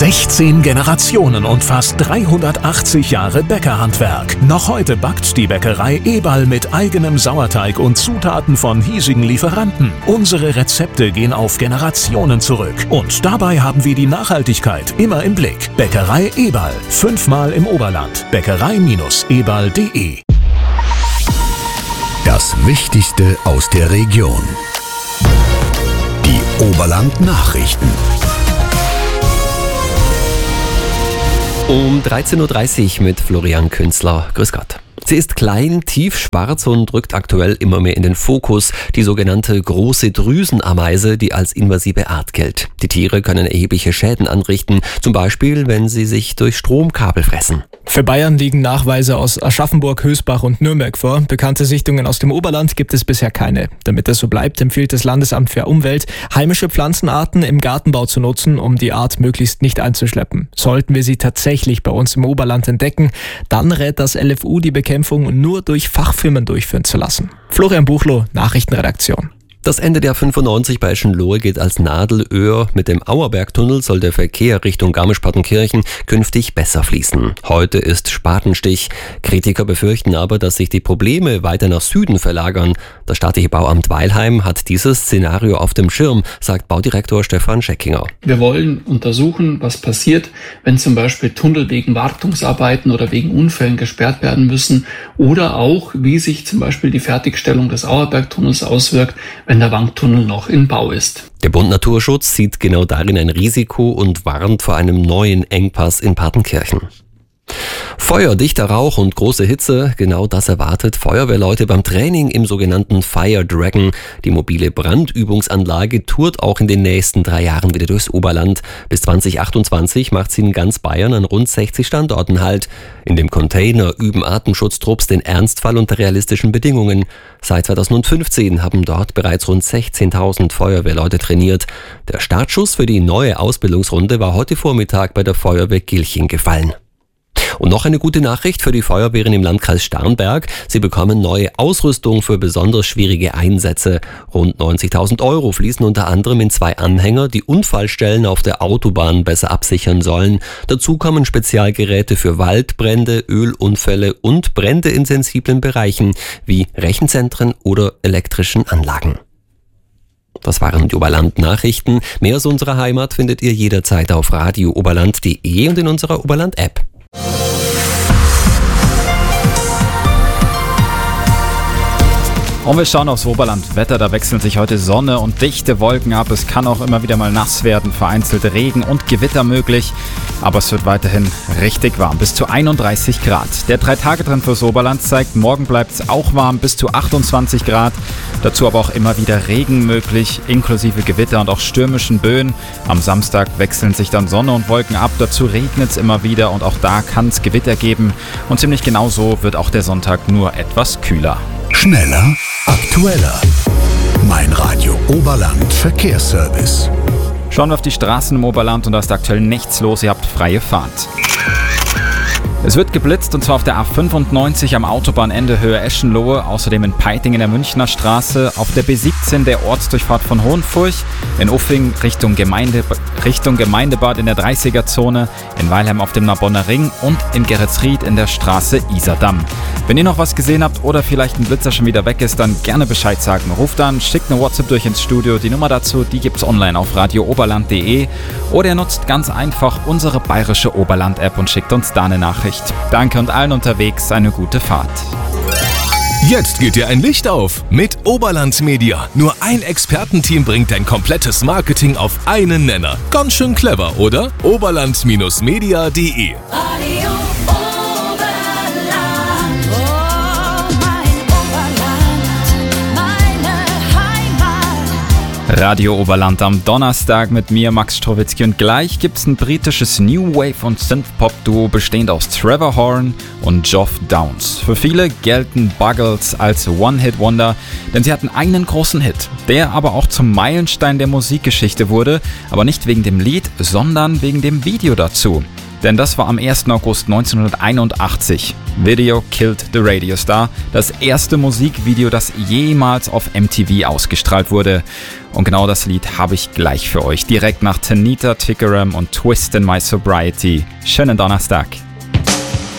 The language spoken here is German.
16 Generationen und fast 380 Jahre Bäckerhandwerk. Noch heute backt die Bäckerei Eberl mit eigenem Sauerteig und Zutaten von hiesigen Lieferanten. Unsere Rezepte gehen auf Generationen zurück. Und dabei haben wir die Nachhaltigkeit immer im Blick. Bäckerei Eberl. 5-mal im Oberland. Bäckerei-eberl.de. Das Wichtigste aus der Region. Die Oberland-Nachrichten. Um 13.30 Uhr mit Florian Künzler. Grüß Gott. Sie ist klein, tiefschwarz und rückt aktuell immer mehr in den Fokus, die sogenannte große Drüsenameise, die als invasive Art gilt. Die Tiere können erhebliche Schäden anrichten, zum Beispiel, wenn sie sich durch Stromkabel fressen. Für Bayern liegen Nachweise aus Aschaffenburg, Hösbach und Nürnberg vor. Bekannte Sichtungen aus dem Oberland gibt es bisher keine. Damit das so bleibt, empfiehlt das Landesamt für Umwelt, heimische Pflanzenarten im Gartenbau zu nutzen, um die Art möglichst nicht einzuschleppen. Sollten wir sie tatsächlich bei uns im Oberland entdecken, dann rät das LFU, die Bekämpfung nur durch Fachfirmen durchführen zu lassen. Florian Buchloh, Nachrichtenredaktion. Das Ende der 95 bei Eschenlohe geht als Nadelöhr. Mit dem Auerbergtunnel soll der Verkehr Richtung Garmisch-Partenkirchen künftig besser fließen. Heute ist Spatenstich. Kritiker befürchten aber, dass sich die Probleme weiter nach Süden verlagern. Das staatliche Bauamt Weilheim hat dieses Szenario auf dem Schirm, sagt Baudirektor Stefan Scheckinger. Wir wollen untersuchen, was passiert, wenn zum Beispiel Tunnel wegen Wartungsarbeiten oder wegen Unfällen gesperrt werden müssen oder auch, wie sich zum Beispiel die Fertigstellung des Auerbergtunnels auswirkt, wenn der Wangtunnel noch in Bau ist. Der Bund Naturschutz sieht genau darin ein Risiko und warnt vor einem neuen Engpass in Partenkirchen. Feuer, dichter Rauch und große Hitze, genau das erwartet Feuerwehrleute beim Training im sogenannten Fire Dragon. Die mobile Brandübungsanlage tourt auch in den nächsten 3 Jahren wieder durchs Oberland. Bis 2028 macht sie in ganz Bayern an rund 60 Standorten Halt. In dem Container üben Atemschutztrupps den Ernstfall unter realistischen Bedingungen. Seit 2015 haben dort bereits rund 16.000 Feuerwehrleute trainiert. Der Startschuss für die neue Ausbildungsrunde war heute Vormittag bei der Feuerwehr Gilching gefallen. Und noch eine gute Nachricht für die Feuerwehren im Landkreis Starnberg. Sie bekommen neue Ausrüstung für besonders schwierige Einsätze. Rund 90.000 € fließen unter anderem in 2 Anhänger, die Unfallstellen auf der Autobahn besser absichern sollen. Dazu kommen Spezialgeräte für Waldbrände, Ölunfälle und Brände in sensiblen Bereichen wie Rechenzentren oder elektrischen Anlagen. Das waren die Oberland-Nachrichten. Mehr aus unserer Heimat findet ihr jederzeit auf radiooberland.de und in unserer Oberland-App. Und wir schauen aufs Oberland. Wetter, da wechseln sich heute Sonne und dichte Wolken ab. Es kann auch immer wieder mal nass werden, vereinzelte Regen und Gewitter möglich. Aber es wird weiterhin richtig warm, bis zu 31 Grad. Der 3-Tage-Trend fürs Oberland zeigt, morgen bleibt es auch warm, bis zu 28 Grad. Dazu aber auch immer wieder Regen möglich, inklusive Gewitter und auch stürmischen Böen. Am Samstag wechseln sich dann Sonne und Wolken ab. Dazu regnet es immer wieder und auch da kann es Gewitter geben. Und ziemlich genau so wird auch der Sonntag nur etwas kühler. Schneller, aktueller. Mein Radio Oberland Verkehrsservice. Schauen wir auf die Straßen im Oberland und da ist aktuell nichts los. Ihr habt freie Fahrt. Es wird geblitzt und zwar auf der A95 am Autobahnende Höhe Eschenlohe, außerdem in Peiting in der Münchner Straße, auf der B17 der Ortsdurchfahrt von Hohenfurch, in Uffing Richtung Gemeindebad in der 30er-Zone, in Weilheim auf dem Narbonner Ring und in Geretsried in der Straße Isardamm. Wenn ihr noch was gesehen habt oder vielleicht ein Blitzer schon wieder weg ist, dann gerne Bescheid sagen. Ruft an, schickt eine WhatsApp durch ins Studio. Die Nummer dazu, die gibt's online auf radiooberland.de oder ihr nutzt ganz einfach unsere bayerische Oberland-App und schickt uns da eine Nachricht. Danke und allen unterwegs eine gute Fahrt. Jetzt geht dir ein Licht auf mit Oberland Media. Nur ein Expertenteam bringt dein komplettes Marketing auf einen Nenner. Ganz schön clever, oder? Oberland-media.de Radio Oberland am Donnerstag mit mir, Max Strowitzki, und gleich gibt's ein britisches New Wave und Synth-Pop-Duo bestehend aus Trevor Horn und Geoff Downes. Für viele gelten Buggles als One-Hit-Wonder, denn sie hatten einen großen Hit, der aber auch zum Meilenstein der Musikgeschichte wurde, aber nicht wegen dem Lied, sondern wegen dem Video dazu. Denn das war am 1. August 1981. Video Killed the Radio Star, das erste Musikvideo, das jemals auf MTV ausgestrahlt wurde. Und genau das Lied habe ich gleich für euch, direkt nach Tanita Tikaram und Twist in My Sobriety. Schönen Donnerstag.